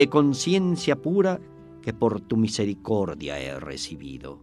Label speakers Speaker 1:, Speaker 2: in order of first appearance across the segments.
Speaker 1: de conciencia pura que por tu misericordia he recibido.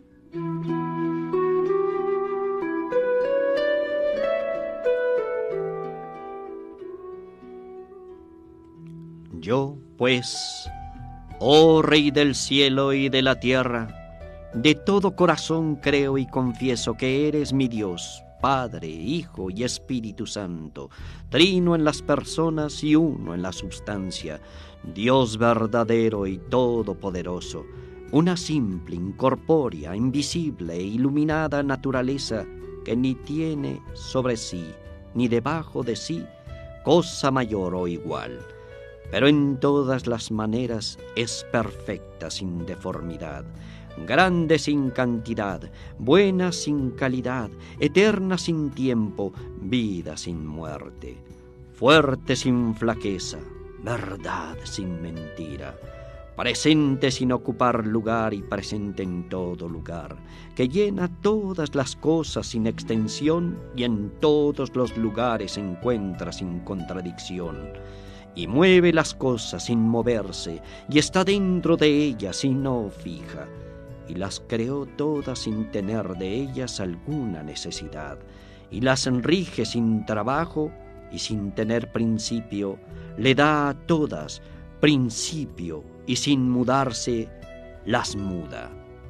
Speaker 1: Yo, pues, oh Rey del cielo y de la tierra, de todo corazón creo y confieso que eres mi Dios, Padre, Hijo y Espíritu Santo, trino en las personas y uno en la substancia, Dios verdadero y todopoderoso, una simple, incorpórea, invisible e iluminada naturaleza que ni tiene sobre sí, ni debajo de sí, cosa mayor o igual, pero en todas las maneras es perfecta sin deformidad, grande sin cantidad, buena sin calidad, eterna sin tiempo, vida sin muerte, fuerte sin flaqueza, verdad sin mentira, presente sin ocupar lugar y presente en todo lugar, que llena todas las cosas sin extensión y en todos los lugares se encuentra sin contradicción, y mueve las cosas sin moverse y está dentro de ellas y no fija, y las creó todas sin tener de ellas alguna necesidad, y las rige sin trabajo y sin tener principio, le da a todas principio y sin mudarse las muda.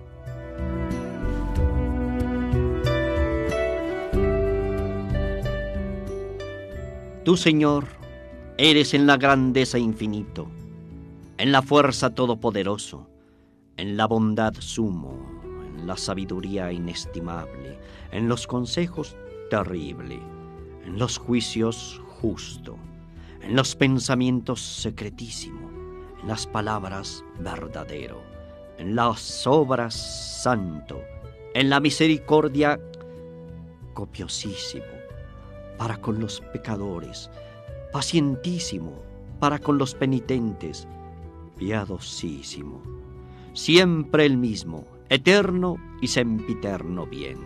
Speaker 1: Tú, Señor, eres en la grandeza infinito, en la fuerza todopoderoso, en la bondad sumo, en la sabiduría inestimable, en los consejos terrible, en los juicios justo, en los pensamientos secretísimo, en las palabras verdadero, en las obras santo, en la misericordia copiosísimo, para con los pecadores, pacientísimo, para con los penitentes, piadosísimo, siempre el mismo, eterno y sempiterno bien.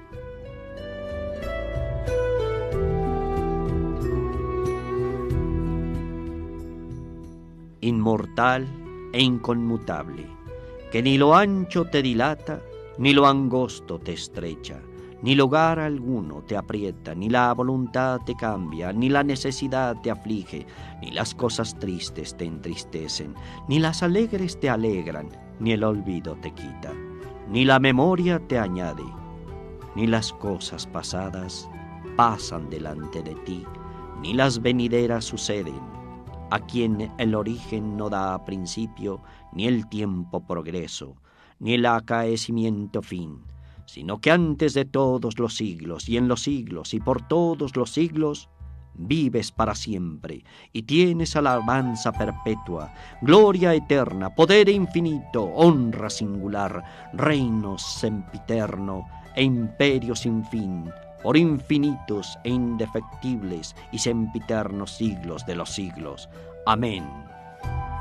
Speaker 1: Inmortal e inconmutable, que ni lo ancho te dilata, ni lo angosto te estrecha, ni lugar alguno te aprieta, ni la voluntad te cambia, ni la necesidad te aflige, ni las cosas tristes te entristecen, ni las alegres te alegran, ni el olvido te quita, ni la memoria te añade, ni las cosas pasadas pasan delante de ti, ni las venideras suceden, a quien el origen no da principio, ni el tiempo progreso, ni el acaecimiento fin, sino que antes de todos los siglos y en los siglos y por todos los siglos, vives para siempre y tienes alabanza perpetua, gloria eterna, poder infinito, honra singular, reino sempiterno e imperio sin fin, por infinitos e indefectibles y sempiternos siglos de los siglos. Amén.